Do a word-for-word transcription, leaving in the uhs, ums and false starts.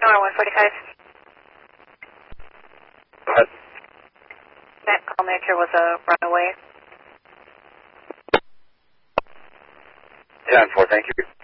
Nora one forty-five. Go ahead. That call nature was a runaway. ten four, thank you.